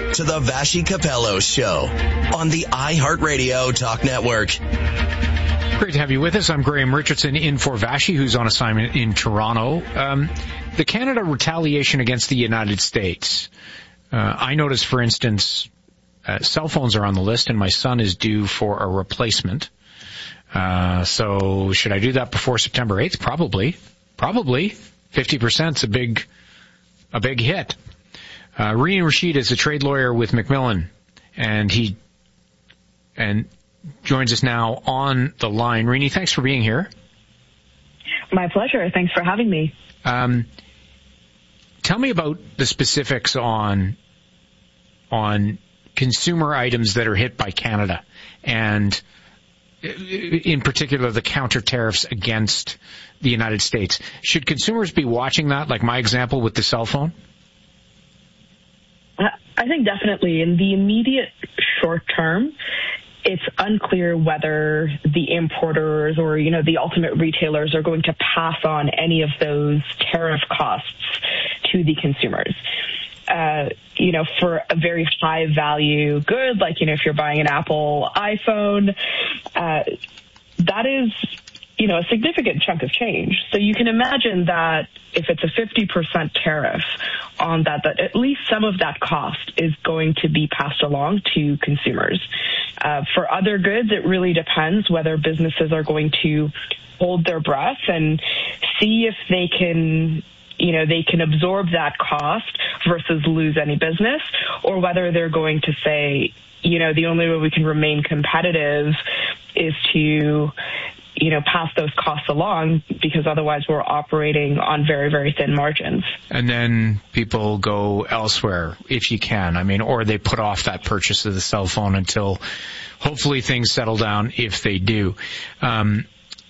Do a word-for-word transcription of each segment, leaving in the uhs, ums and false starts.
to the Vassy Capello Show on the iHeartRadio Talk Network. Great to have you with us. I'm Graham Richardson in for Vassy, who's on assignment in Toronto. Um, the Canada retaliation against the United States. Uh, I noticed, for instance, uh, cell phones are on the list, and my son is due for a replacement. Uh, so should I do that before September eighth? Probably. Probably. fifty percent is a big, a big hit. Uh, Rini Rashid is a trade lawyer with Macmillan, and he, and joins us now on the line. Rini, thanks for being here. My pleasure. Thanks for having me. Um, tell me about the specifics on, on consumer items that are hit by Canada, and in particular the counter tariffs against the United States. Should consumers be watching that, like my example with the cell phone? I think definitely in the immediate short term, it's unclear whether the importers or, you know, the ultimate retailers are going to pass on any of those tariff costs to the consumers. Uh, you know, for a very high value good, like, you know, if you're buying an Apple iPhone, uh, that is, you know, a significant chunk of change. So you can imagine that if it's a fifty percent tariff on that, that at least some of that cost is going to be passed along to consumers. Uh, for other goods, it really depends whether businesses are going to hold their breath and see if they can, you know, they can absorb that cost versus lose any business, or whether they're going to say, you know, the only way we can remain competitive is to, you know, pass those costs along, because otherwise we're operating on very, very thin margins. And then people go elsewhere if you can. I mean, or they put off that purchase of the cell phone until hopefully things settle down if they do. Um,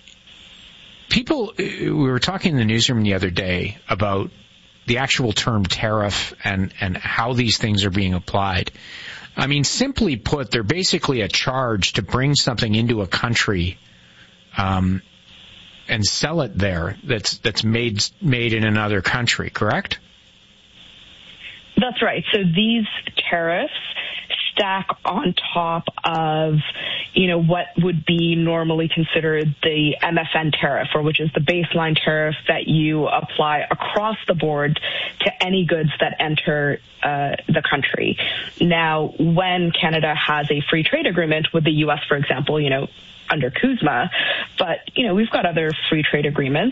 people, we were talking in the newsroom the other day about the actual term tariff and, and how these things are being applied. I mean, simply put, they're basically a charge to bring something into a country Um, and sell it there that's that's made made in another country, correct? That's right. So these tariffs stack on top of, you know, what would be normally considered the M F N tariff, or which is the baseline tariff that you apply across the board to any goods that enter uh, the country. Now, when Canada has a free trade agreement with the U S, for example, you know, under CUSMA, but, you know, we've got other free trade agreements,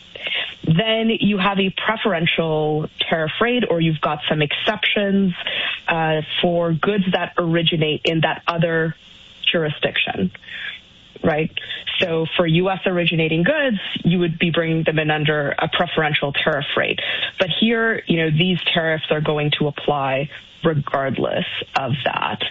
then you have a preferential tariff rate, or you've got some exceptions uh, for goods that originate in that other jurisdiction, right? So for U S originating goods, you would be bringing them in under a preferential tariff rate. But here, you know, these tariffs are going to apply regardless of that.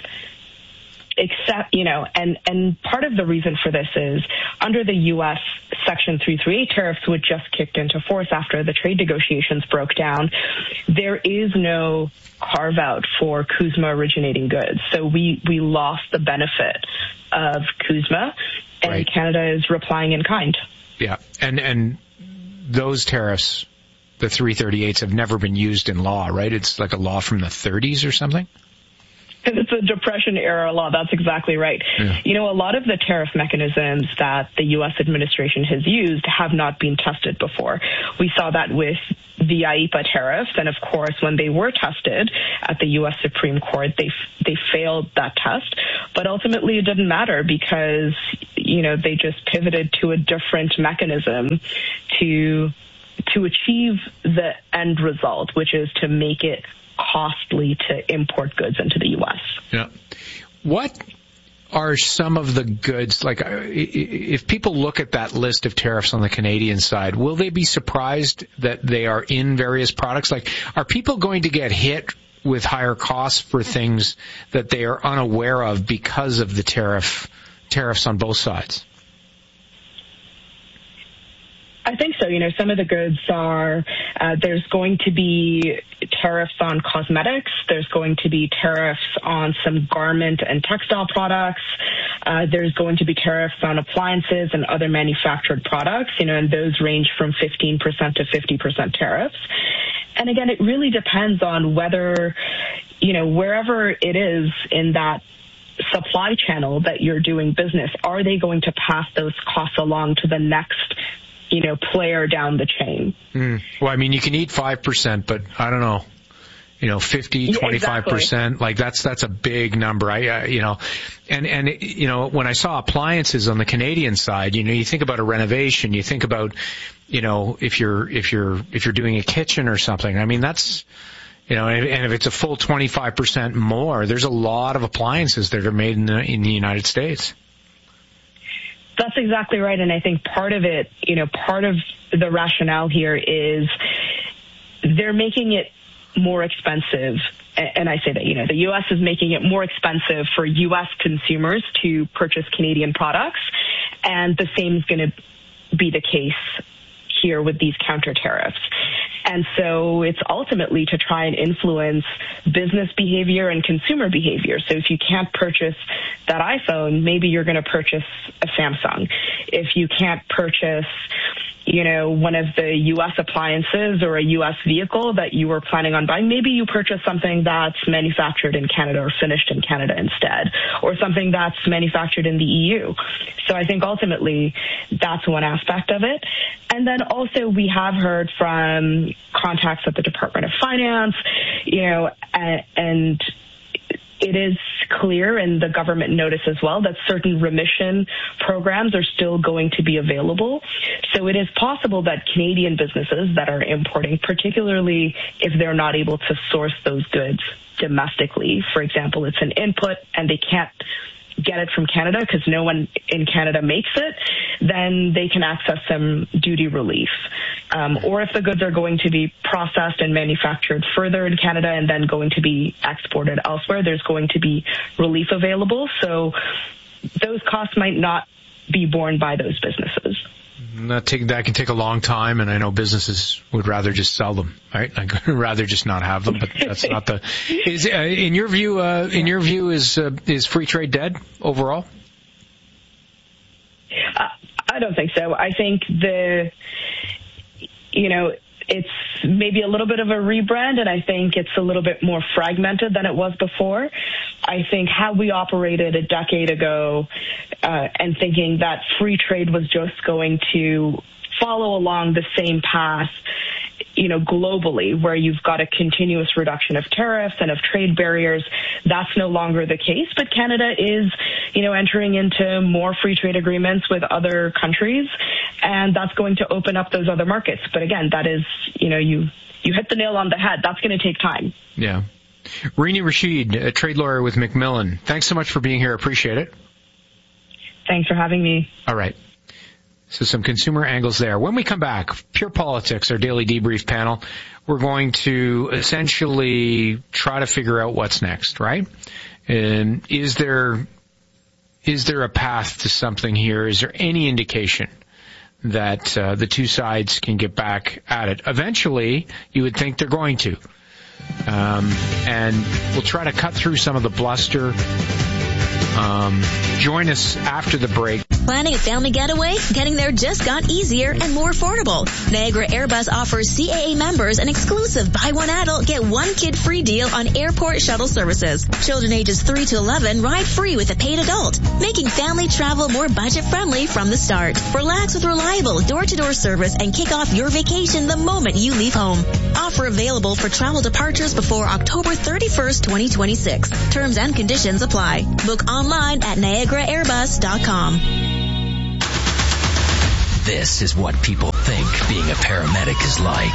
Except, you know, and, and part of the reason for this is under the U S Section three thirty-eight tariffs, which just kicked into force after the trade negotiations broke down, there is no carve out for CUSMA originating goods. So we, we lost the benefit of CUSMA, and right. Canada is replying in kind. Yeah. And, and those tariffs, the three thirty-eights, have never been used in law, right? It's like a law from the thirties or something? It's a Depression-era law. That's exactly right. Yeah. You know, a lot of the tariff mechanisms that the U S administration has used have not been tested before. We saw that with the I E P A tariffs, and of course, when they were tested at the U S Supreme Court, they they failed that test. But ultimately, it didn't matter because, you know, they just pivoted to a different mechanism to to achieve the end result, which is to make it costly to import goods into the U S. Yeah. What are some of the goods, like if people look at that list of tariffs on the Canadian side, will they be surprised that they are in various products? Like, are people going to get hit with higher costs for things that they are unaware of because of the tariff tariffs on both sides? I think so. You know, some of the goods are, uh, there's going to be tariffs on cosmetics. There's going to be tariffs on some garment and textile products. Uh, there's going to be tariffs on appliances and other manufactured products, you know, and those range from fifteen percent to fifty percent tariffs. And again, it really depends on whether, you know, wherever it is in that supply channel that you're doing business, are they going to pass those costs along to the next, you know, player down the chain? Mm. Well, I mean, you can eat five percent, but I don't know. You know, fifty, twenty-five percent, like that's, that's a big number. I, uh, you know, and, and, you know, when I saw appliances on the Canadian side, you know, you think about a renovation, you think about, you know, if you're, if you're, if you're doing a kitchen or something, I mean, that's, you know, and, and if it's a full twenty-five percent more, there's a lot of appliances that are made in the, in the United States. That's exactly right. And I think part of it, you know, part of the rationale here is they're making it more expensive, and I say that, you know, the U S is making it more expensive for U S consumers to purchase Canadian products, and the same is going to be the case here with these counter tariffs. And so it's ultimately to try and influence business behavior and consumer behavior. So if you can't purchase that iPhone, maybe you're going to purchase a Samsung. If you can't purchase, you know, one of the U S appliances or a U S vehicle that you were planning on buying, maybe you purchase something that's manufactured in Canada or finished in Canada instead, or something that's manufactured in the E U. So I think ultimately that's one aspect of it. And then also we have heard from contacts at the Department of Finance, you know, and, and it is clear in the government notice as well that certain remission programs are still going to be available. So it is possible that Canadian businesses that are importing, particularly if they're not able to source those goods domestically, for example, it's an input and they can't get it from Canada because no one in Canada makes it, then they can access some duty relief. Um, or if the goods are going to be processed and manufactured further in Canada and then going to be exported elsewhere, there's going to be relief available. So those costs might not be borne by those businesses. That, take, that can take a long time, and I know businesses would rather just sell them, right? I'd rather just not have them, but that's not the. Is uh, in your view? Uh, in your view, is uh, is free trade dead overall? Uh, I don't think so. I think the, you know, it's maybe a little bit of a rebrand, and I think it's a little bit more fragmented than it was before. I think how we operated a decade ago uh, and thinking that free trade was just going to follow along the same path, you know, globally, where you've got a continuous reduction of tariffs and of trade barriers, that's no longer the case. But Canada is, you know, entering into more free trade agreements with other countries, and that's going to open up those other markets. But again, that is, you know, you, you hit the nail on the head. That's going to take time. Yeah. Rini Rashid, a trade lawyer with Macmillan. Thanks so much for being here. Appreciate it. Thanks for having me. All right. So some consumer angles there. When we come back, Pure Politics, our daily debrief panel, we're going to essentially try to figure out what's next, right? And is there, is there a path to something here? Is there any indication that uh, the two sides can get back at it? Eventually, you would think they're going to. Um, and we'll try to cut through some of the bluster. Um, join us after the break. Planning a family getaway? Getting there just got easier and more affordable. Niagara Airbus offers C A A members an exclusive buy one adult, get one kid free deal on airport shuttle services. Children ages three to eleven ride free with a paid adult, making family travel more budget friendly from the start. Relax with reliable door-to-door service and kick off your vacation the moment you leave home. Offer available for travel departures before October thirty-first, twenty twenty-six. Terms and conditions apply. Book online at niagara airbus dot com. This is what people think being a paramedic is like.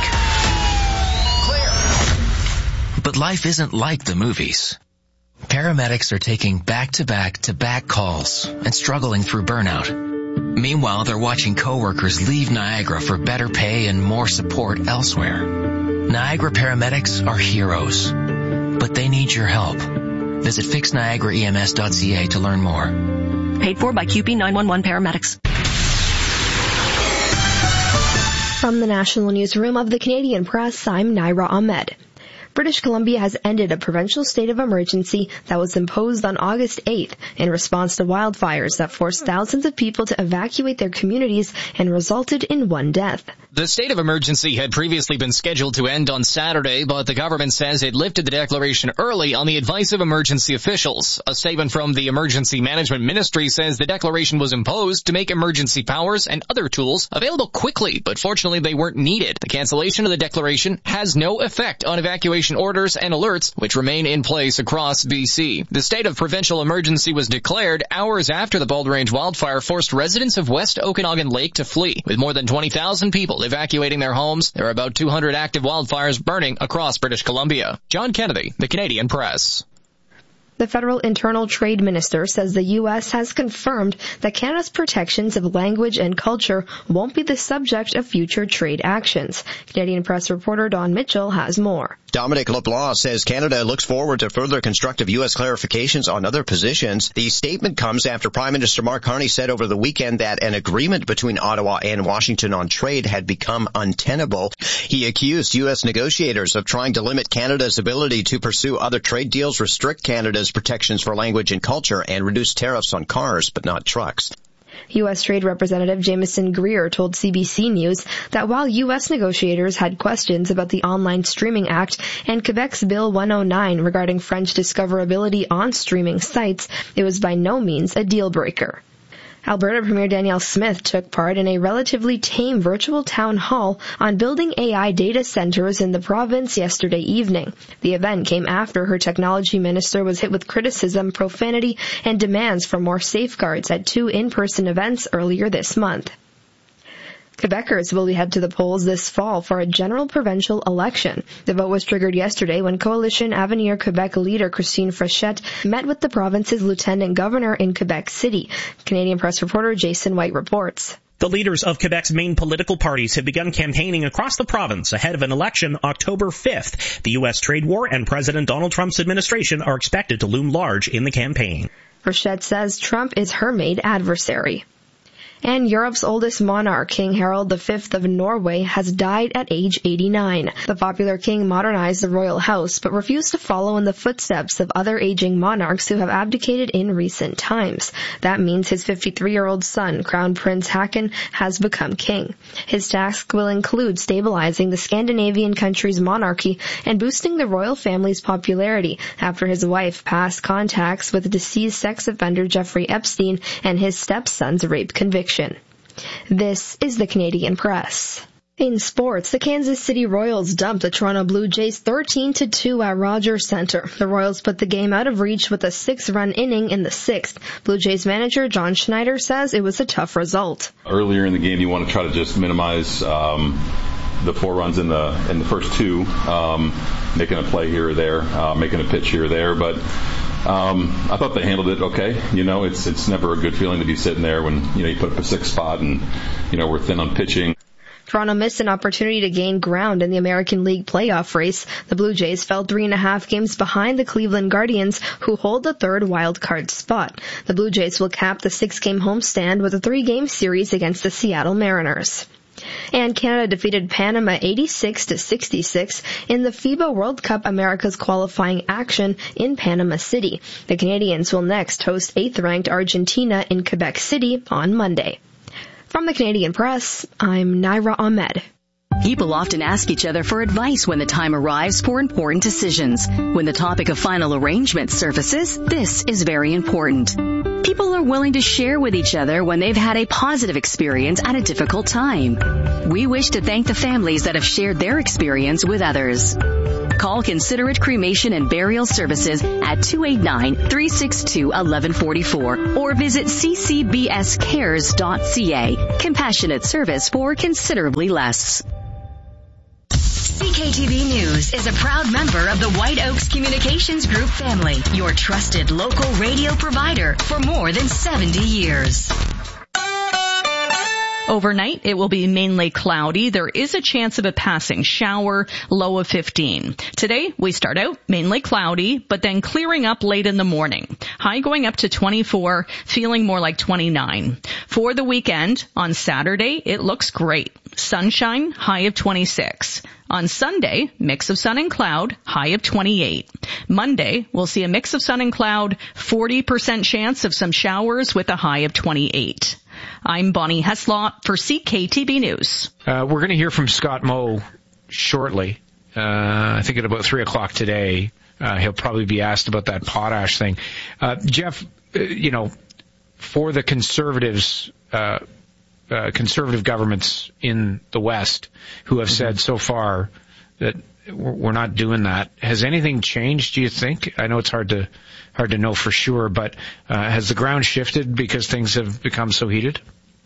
Clear. But life isn't like the movies. Paramedics are taking back-to-back-to-back calls and struggling through burnout. Meanwhile, they're watching coworkers leave Niagara for better pay and more support elsewhere. Niagara paramedics are heroes, but they need your help. Visit fix niagara e m s dot c a to learn more. Paid for by Q P nine one one Paramedics. From the National Newsroom of the Canadian Press, I'm Naira Ahmed. British Columbia has ended a provincial state of emergency that was imposed on August eighth in response to wildfires that forced thousands of people to evacuate their communities and resulted in one death. The state of emergency had previously been scheduled to end on Saturday, but the government says it lifted the declaration early on the advice of emergency officials. A statement from the Emergency Management Ministry says the declaration was imposed to make emergency powers and other tools available quickly, but fortunately they weren't needed. The cancellation of the declaration has no effect on evacuation orders and alerts, which remain in place across B C. The state of provincial emergency was declared hours after the Bold Range wildfire forced residents of West Okanagan Lake to flee. With more than twenty thousand people evacuating their homes, there are about two hundred active wildfires burning across British Columbia. John Kennedy, The Canadian Press. The Federal Internal Trade Minister says the U S has confirmed that Canada's protections of language and culture won't be the subject of future trade actions. Canadian Press reporter Don Mitchell has more. Dominic LeBlanc says Canada looks forward to further constructive U S clarifications on other positions. The statement comes after Prime Minister Mark Carney said over the weekend that an agreement between Ottawa and Washington on trade had become untenable. He accused U S negotiators of trying to limit Canada's ability to pursue other trade deals, restrict Canada's protections for language and culture, and reduce tariffs on cars but not trucks. U S Trade Representative Jameson Greer told C B C News that while U S negotiators had questions about the Online Streaming Act and Quebec's Bill one oh nine regarding French discoverability on streaming sites, it was by no means a deal-breaker. Alberta Premier Danielle Smith took part in a relatively tame virtual town hall on building A I data centers in the province yesterday evening. The event came after her technology minister was hit with criticism, profanity, and demands for more safeguards at two in-person events earlier this month. Quebecers will head to the polls this fall for a general provincial election. The vote was triggered yesterday when Coalition Avenir Quebec leader Christine Frechette met with the province's lieutenant governor in Quebec City. Canadian Press reporter Jason White reports. The leaders of Quebec's main political parties have begun campaigning across the province ahead of an election October fifth. The U S trade war and President Donald Trump's administration are expected to loom large in the campaign. Frechette says Trump is her main adversary. And Europe's oldest monarch, King Harald the Fifth of Norway, has died at age eighty-nine. The popular king modernized the royal house, but refused to follow in the footsteps of other aging monarchs who have abdicated in recent times. That means his fifty-three-year-old son, Crown Prince Haakon, has become king. His task will include stabilizing the Scandinavian country's monarchy and boosting the royal family's popularity after his wife passed contacts with deceased sex offender Jeffrey Epstein and his stepson's rape conviction. This is the Canadian Press. In sports, the Kansas City Royals dumped the Toronto Blue Jays thirteen to two at Rogers Center. The Royals put the game out of reach with a six-run inning in the sixth. Blue Jays manager John Schneider says it was a tough result. Earlier in the game, you want to try to just minimize um, the four runs in the in the first two, um, making a play here or there, uh, making a pitch here or there, but Um, I thought they handled it okay. You know, it's it's never a good feeling to be sitting there when, you know, you put up a six spot and, you know, we're thin on pitching. Toronto missed an opportunity to gain ground in the American League playoff race. The Blue Jays fell three and a half games behind the Cleveland Guardians, who hold the third wild card spot. The Blue Jays will cap the six-game homestand with a three-game series against the Seattle Mariners. And Canada defeated Panama eighty-six to sixty-six in the FIBA World Cup America's qualifying action in Panama City. The Canadians will next host eighth-ranked Argentina in Quebec City on Monday. From the Canadian Press, I'm Naira Ahmed. People often ask each other for advice when the time arrives for important decisions. When the topic of final arrangement surfaces, this is very important. People are willing to share with each other when they've had a positive experience at a difficult time. We wish to thank the families that have shared their experience with others. Call Considerate Cremation and Burial Services at two eight nine, three six two, one one four four or visit c c b s cares dot c a. Compassionate service for considerably less. C K T V News is a proud member of the White Oaks Communications Group family, your trusted local radio provider for more than seventy years. Overnight, it will be mainly cloudy. There is a chance of a passing shower, low of fifteen. Today, we start out mainly cloudy, but then clearing up late in the morning. High going up to twenty-four, feeling more like twenty-nine. For the weekend, on Saturday, it looks great. Sunshine, high of twenty-six. On Sunday, mix of sun and cloud, high of twenty-eight. Monday, we'll see a mix of sun and cloud, forty percent chance of some showers with a high of twenty-eight. I'm Bonnie Heslop for C K T B News. Uh, we're going to hear from Scott Moe shortly. Uh, I think at about three o'clock today. Uh, he'll probably be asked about that potash thing. Uh, Jeff, uh, you know, for the conservatives, uh, uh, conservative governments in the West who have said so far that we're not doing that, has anything changed, do you think? I know it's hard to hard to know for sure, but uh, has the ground shifted because things have become so heated?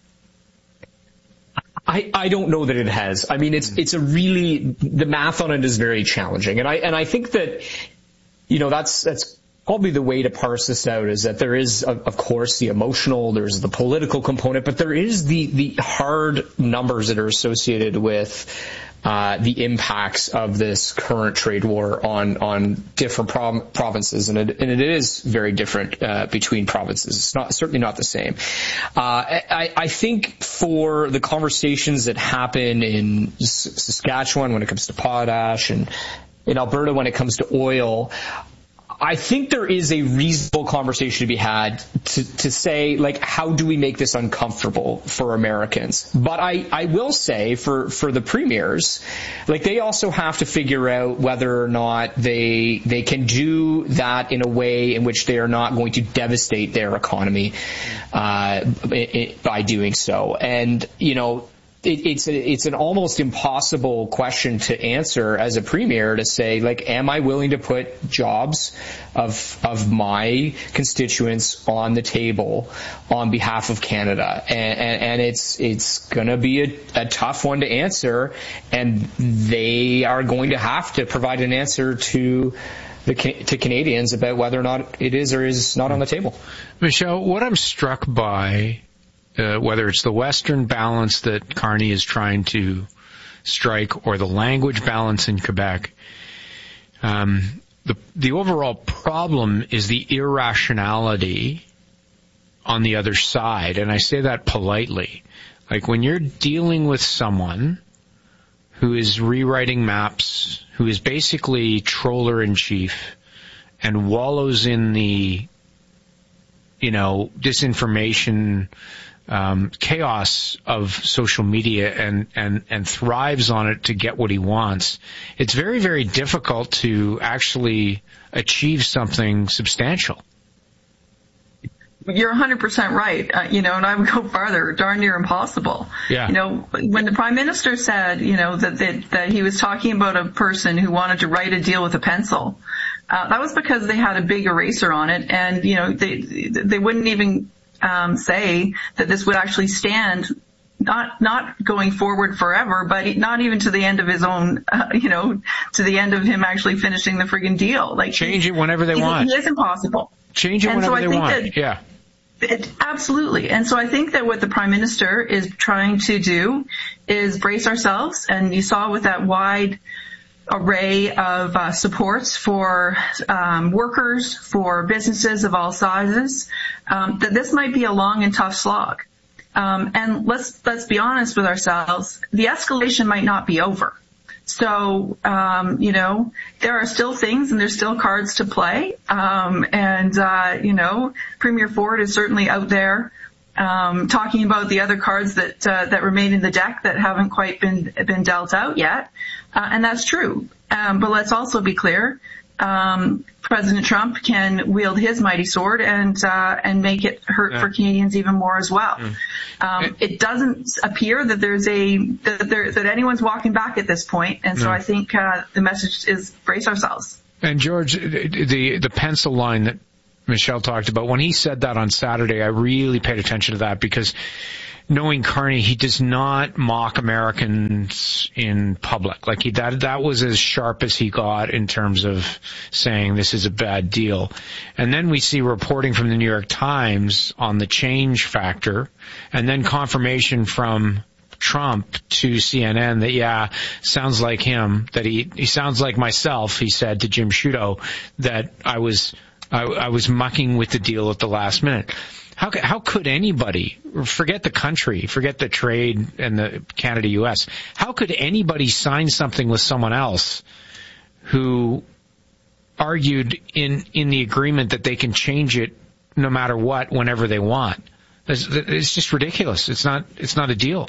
I, I don't know that it has. I mean, it's it's a really, the math on it is very challenging, and I and I think that, you know, that's that's probably the way to parse this out, is that there is, of course, the emotional, there's the political component, but there is the the hard numbers that are associated with Uh, the impacts of this current trade war on on different prov- provinces, and it, and it is very different uh, between provinces. It's not certainly not the same. Uh, I, I think for the conversations that happen in S- Saskatchewan when it comes to potash, and in Alberta when it comes to oil, I think there is a reasonable conversation to be had to, to say, like, how do we make this uncomfortable for Americans? But I, I will say for, for the premiers, like, they also have to figure out whether or not they, they can do that in a way in which they are not going to devastate their economy, uh, it, it, by doing so. And, you know, It, it's a, it's an almost impossible question to answer as a premier, to say, like, am I willing to put jobs of of my constituents on the table on behalf of Canada? And, and, and it's it's going to be a, a tough one to answer, and they are going to have to provide an answer to the to Canadians about whether or not it is or is not on the table. Michelle, what I'm struck by, Uh, whether it's the Western balance that Carney is trying to strike or the language balance in Quebec, um, the, the overall problem is the irrationality on the other side. And I say that politely. Like, when you're dealing with someone who is rewriting maps, who is basically troller-in-chief and wallows in the, you know, disinformation Um, chaos of social media and, and, and thrives on it to get what he wants, it's very, very difficult to actually achieve something substantial. You're one hundred percent right. Uh, you know, and I would go farther, darn near impossible. Yeah. You know, when the Prime Minister said, you know, that, that, that he was talking about a person who wanted to write a deal with a pencil, uh, that was because they had a big eraser on it, and, you know, they, they wouldn't even Um, say that this would actually stand, not not going forward forever, but not even to the end of his own, uh, you know, to the end of him actually finishing the friggin' deal. Like, change it whenever they want. It is impossible. Change it and whenever so I they think want. That, yeah. It, absolutely. And so I think that what the Prime Minister is trying to do is brace ourselves. And you saw with that wide array of uh, supports for um, workers, for businesses of all sizes, um, that this might be a long and tough slog. Um, and let's let's be honest with ourselves, the escalation might not be over. So, um, you know, there are still things and there's still cards to play. Um, and, uh, you know, Premier Ford is certainly out there um, talking about the other cards that uh, that remain in the deck that haven't quite been been dealt out yet. Uh, and that's true. Um, but let's also be clear. Um, President Trump can wield his mighty sword and, uh, and make it hurt yeah. for Canadians even more as well. Mm. Um, it, it doesn't appear that there's a, that there, that anyone's walking back at this point. And so no. I think, uh, the message is brace ourselves. And George, the, the pencil line that Michelle talked about, when he said that on Saturday, I really paid attention to that, because knowing Carney, he does not mock Americans in public. Like he, that, that was as sharp as he got in terms of saying this is a bad deal. And then we see reporting from the New York Times on the change factor, and then confirmation from Trump to C N N that, yeah, sounds like him, that he, he sounds like myself, he said to Jim Sciutto, that I was, I, I was mucking with the deal at the last minute. How, how could anybody, forget the country, forget the trade and the Canada U S, how could anybody sign something with someone else who argued in, in the agreement that they can change it no matter what, whenever they want? It's, it's just ridiculous. It's not, it's not a deal.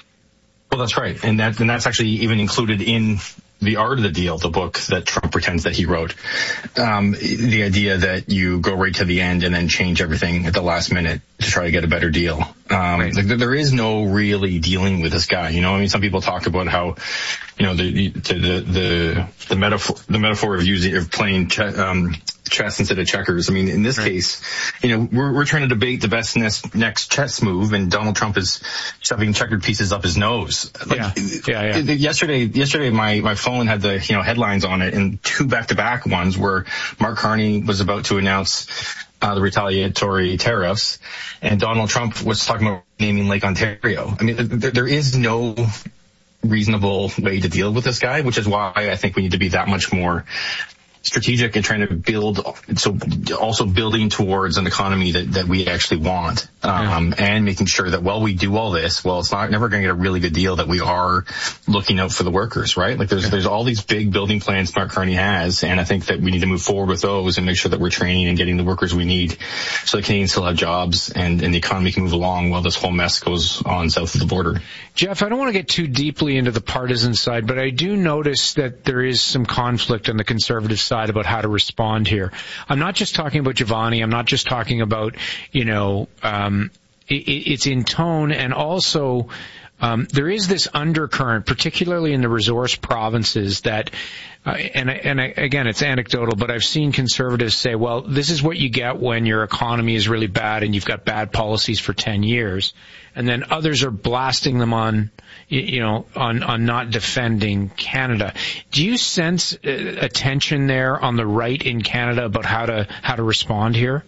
Well, that's right. And that, and that's actually even included in The Art of the Deal, the book that Trump pretends that he wrote. Um, the idea that you go right to the end and then change everything at the last minute to try to get a better deal. Um, right. like, there is no really dealing with this guy. You know, I mean, some people talk about how, you know, the, the, the, the metaphor, the metaphor of using, of playing, che- um, chess instead of checkers. I mean, in this right. case, you know, we're, we're trying to debate the best next, next chess move, and Donald Trump is shoving checkered pieces up his nose. Like, yeah. Yeah, yeah. Yesterday, yesterday, my, my phone had the, you know, headlines on it, and two back-to-back ones where Mark Carney was about to announce uh, the retaliatory tariffs, and Donald Trump was talking about naming Lake Ontario. I mean, there, there is no reasonable way to deal with this guy, which is why I think we need to be that much more strategic and trying to build, so also building towards an economy that, that we actually want, um, yeah. and making sure that while we do all this, well, it's not never going to get a really good deal, that we are looking out for the workers, right? Like there's, yeah. there's all these big building plans Mark Carney has, and I think that we need to move forward with those and make sure that we're training and getting the workers we need so the Canadians still have jobs and, and the economy can move along while this whole mess goes on south of the border. Jeff, I don't want to get too deeply into the partisan side, but I do notice that there is some conflict on the conservative side about how to respond here. I'm not just talking about Giovanni. I'm not just talking about, you know, um, it, it's in tone, and also um, there is this undercurrent, particularly in the resource provinces, that, uh, and, and again, it's anecdotal, but I've seen conservatives say, well, this is what you get when your economy is really bad and you've got bad policies for ten years. And then others are blasting them on, you know, on, on not defending Canada. Do you sense a tension there on the right in Canada about how to, how to respond here?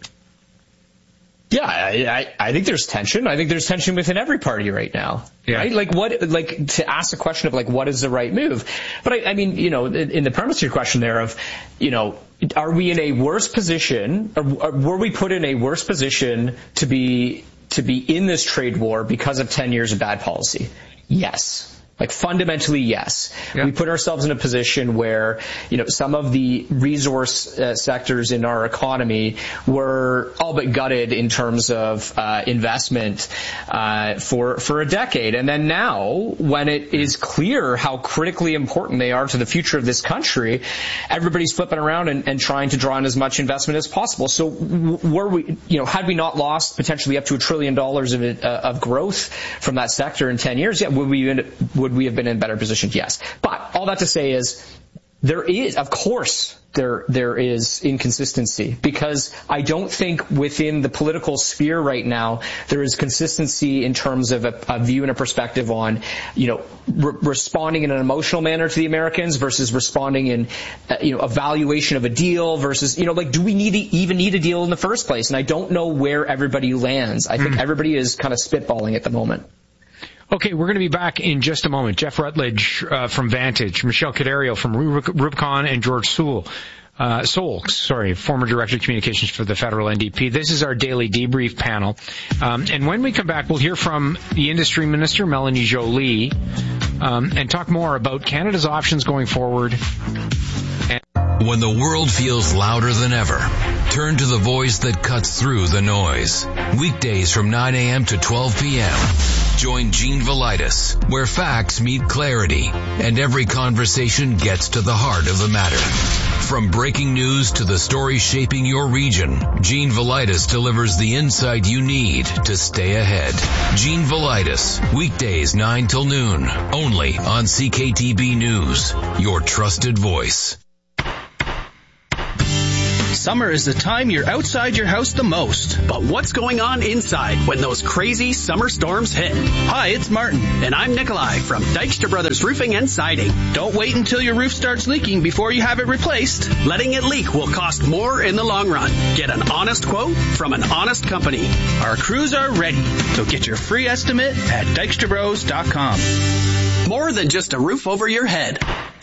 Yeah, I, I think there's tension. I think there's tension within every party right now. Yeah. Right? Like what, like to ask the question of like, what is the right move? But I, I mean, you know, in the premise of your question there of, you know, are we in a worse position, or, or were we put in a worse position to be, to be in this trade war because of ten years of bad policy? Yes. Like fundamentally, yes. Yeah. We put ourselves in a position where, you know, some of the resource uh, sectors in our economy were all but gutted in terms of uh, investment uh, for for a decade. And then now, when it is clear how critically important they are to the future of this country, everybody's flipping around and, and trying to draw in as much investment as possible. So were we, you know, had we not lost potentially up to a trillion dollars of, uh, of growth from that sector in ten years, yeah, would we would Would we have been in a better position? Yes. But all that to say is, there is, of course, there there is inconsistency, because I don't think within the political sphere right now there is consistency in terms of a, a view and a perspective on, you know, re- responding in an emotional manner to the Americans versus responding in, uh, you know, evaluation of a deal versus, you know, like, do we need to even need a deal in the first place? And I don't know where everybody lands. I think mm. everybody is kind of spitballing at the moment. Okay, we're going to be back in just a moment. Jeff Rutledge uh, from Vantage, Michelle Cadario from Rubicon, and George Sewell, uh, Solks, sorry, former Director of Communications for the Federal N D P. This is our daily debrief panel. Um, and when we come back, we'll hear from the Industry Minister, Melanie Joly, um, and talk more about Canada's options going forward. And when the world feels louder than ever, turn to the voice that cuts through the noise. Weekdays from nine a.m. to twelve p.m. Join Gene Velitis, where facts meet clarity and every conversation gets to the heart of the matter. From breaking news to the stories shaping your region, Gene Velitis delivers the insight you need to stay ahead. Gene Velitis, weekdays nine till noon, only on C K T B News, your trusted voice. Summer is the time you're outside your house the most. But what's going on inside when those crazy summer storms hit? Hi, it's Martin, and I'm Nikolai from Dykstra Brothers Roofing and Siding. Don't wait until your roof starts leaking before you have it replaced. Letting it leak will cost more in the long run. Get an honest quote from an honest company. Our crews are ready, so get your free estimate at dykstra bros dot com. More than just a roof over your head.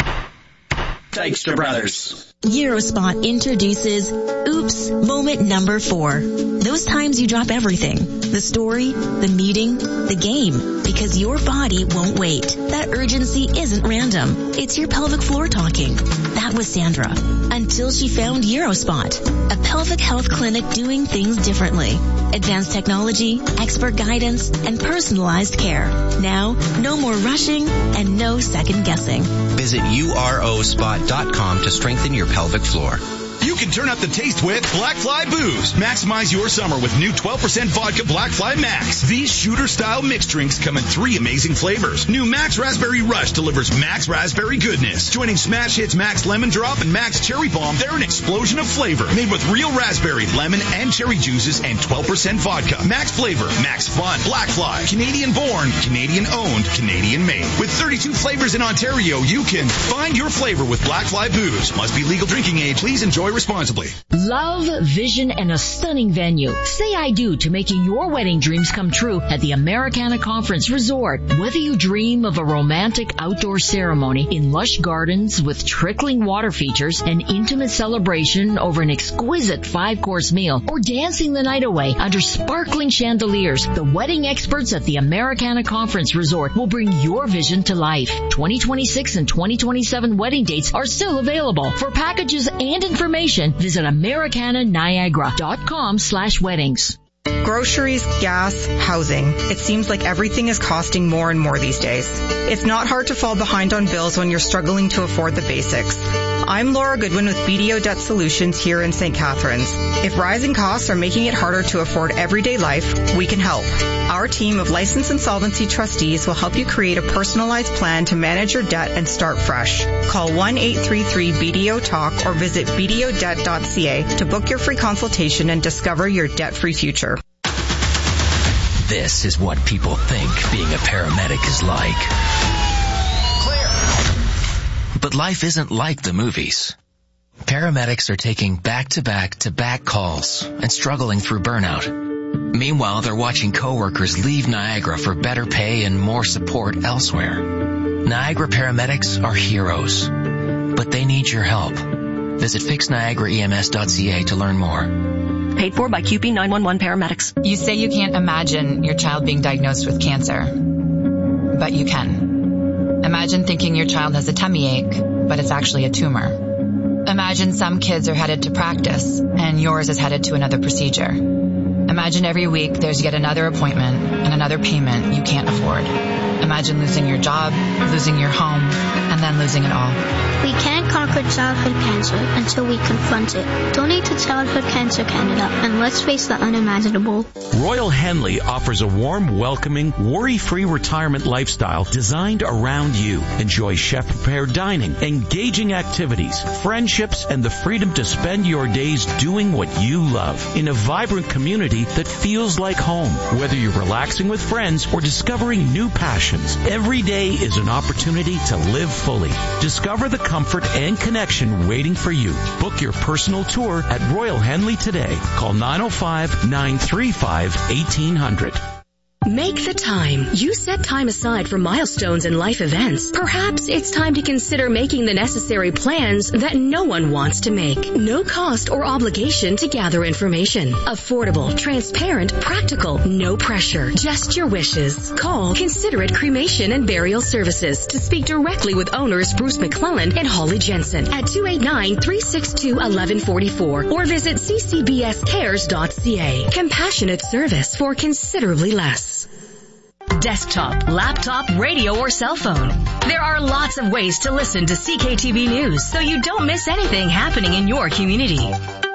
Dykstra Brothers. Eurospot introduces Oops Moment Number Four. Those times you drop everything. The story, the meeting, the game. Because your body won't wait. That urgency isn't random. It's your pelvic floor talking. That was Sandra. Until she found Eurospot, a pelvic health clinic doing things differently. Advanced technology, expert guidance, and personalized care. Now, no more rushing and no second guessing. Visit U R O spot dot com to strengthen your pelvic floor. You can turn up the taste with Black Fly Booze. Maximize your summer with new twelve percent vodka Black Fly Max. These shooter-style mixed drinks come in three amazing flavors. New Max Raspberry Rush delivers Max Raspberry goodness. Joining Smash Hits Max Lemon Drop and Max Cherry Bomb, they're an explosion of flavor. Made with real raspberry, lemon, and cherry juices and twelve percent vodka. Max flavor, Max fun. Black Fly. Canadian born, Canadian owned, Canadian made. With thirty-two flavors in Ontario, you can find your flavor with Black Fly Booze. Must be legal drinking age. Please enjoy responsibly. Love, vision, and a stunning venue. Say I do to making your wedding dreams come true at the Americana Conference Resort. Whether you dream of a romantic outdoor ceremony in lush gardens with trickling water features, an intimate celebration over an exquisite five-course meal, or dancing the night away under sparkling chandeliers, the wedding experts at the Americana Conference Resort will bring your vision to life. twenty twenty-six and twenty twenty-seven wedding dates are still available. For packages and information, visit Americana Niagara dot com slash weddings. Groceries, gas, housing. It seems like everything is costing more and more these days. It's not hard to fall behind on bills when you're struggling to afford the basics. I'm Laura Goodwin with B D O Debt Solutions here in Saint Catharines. If rising costs are making it harder to afford everyday life, we can help. Our team of licensed insolvency trustees will help you create a personalized plan to manage your debt and start fresh. Call one eight three three B D O talk or visit b d o debt dot c a to book your free consultation and discover your debt-free future. This is what people think being a paramedic is like. Clear. But life isn't like the movies. Paramedics are taking back-to-back-to-back calls and struggling through burnout. Meanwhile, they're watching coworkers leave Niagara for better pay and more support elsewhere. Niagara paramedics are heroes, but they need your help. Visit fix niagara e m s dot c a to learn more. Paid for by Q P nine one one paramedics. You say you can't imagine your child being diagnosed with cancer, but you can. Imagine thinking your child has a tummy ache, but it's actually a tumor. Imagine some kids are headed to practice and yours is headed to another procedure. Imagine every week there's yet another appointment and another payment you can't afford. Imagine losing your job, losing your home, and then losing it all. We can't conquer childhood cancer until we confront it. Donate to Childhood Cancer Canada and let's face the unimaginable. Royal Henley offers a warm, welcoming, worry-free retirement lifestyle designed around you. Enjoy chef-prepared dining, engaging activities, friendships, and the freedom to spend your days doing what you love in a vibrant community that feels like home. Whether you're relaxing with friends or discovering new passions, every day is an opportunity to live fully. Discover the comfort and connection waiting for you. Book your personal tour at Royal Henley today. Call nine oh five, nine three five, eighteen hundred. Make the time. You set time aside for milestones and life events. Perhaps it's time to consider making the necessary plans that no one wants to make. No cost or obligation to gather information. Affordable, transparent, practical, no pressure. Just your wishes. Call Considerate Cremation and Burial Services to speak directly with owners Bruce McClelland and Holly Jensen at two eight nine, three six two, one one four four or visit c c b s cares dot c a. Compassionate service for considerably less. Desktop, laptop, radio, or cell phone. There are lots of ways to listen to C K T V News so you don't miss anything happening in your community.